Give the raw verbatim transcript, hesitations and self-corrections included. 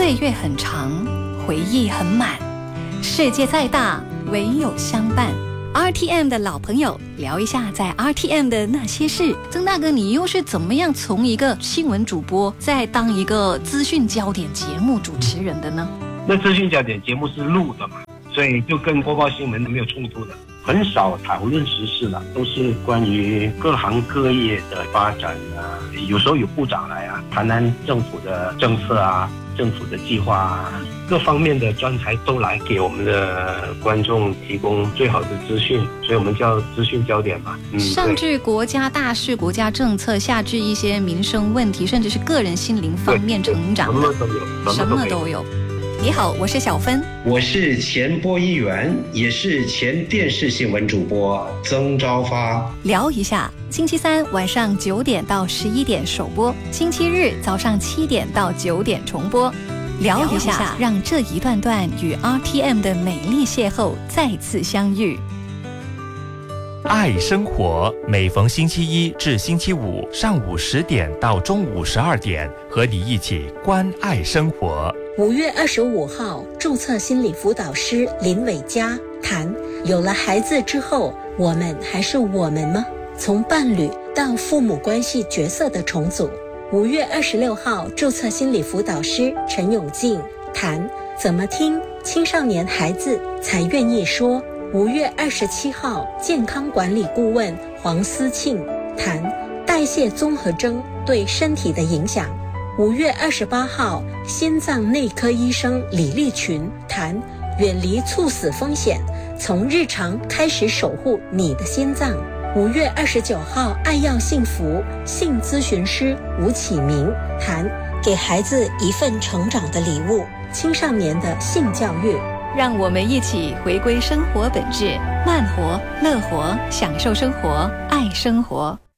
岁月很长，回忆很满，世界再大，唯有相伴。R T M 的老朋友聊一下在 R T M 的那些事。曾大哥，你又是怎么样从一个新闻主播再当一个资讯焦点节目主持人的呢？ 那资讯焦点节目是录的嘛，所以就跟播报新闻没有冲突的，很少讨论时事了，都是关于各行各业的发展啊，有时候有部长来啊，谈谈政府的政策啊，政府的计划啊，各方面的专才都来给我们的观众提供最好的资讯，所以我们叫资讯焦点嘛。 嗯、上至国家大事、国家政策，下至一些民生问题，甚至是个人心灵方面成长的， 什么都有， 什么都有。你好，我是小芬， 我是前播音员，也是前电视新闻主播曾昭发。 聊一下，星期三晚上九点到十一点首播，星期日早上七点到九点重播。聊一下，让这一段段与 R T M 的美丽邂逅再次相遇。 爱生活，每逢星期一至星期五上午十点到中午十二点，和你一起关爱生活。 五月二十五号，注册心理辅导师林伟嘉谈：有了孩子之后，我们还是我们吗？从伴侣到父母关系角色的重组。五月二十六号，注册心理辅导师陈永进谈：怎么听青少年孩子才愿意说。五月二十七号，健康管理顾问黄思庆谈代谢综合征对身体的影响。五月二十八号，心脏内科医生李立群谈远离猝死风险，从日常开始守护你的心脏。五月二十九号，爱要幸福性咨询师吴启明谈给孩子一份成长的礼物，青少年的性教育。 让我们一起回归生活本质，慢活、乐活，享受生活，爱生活。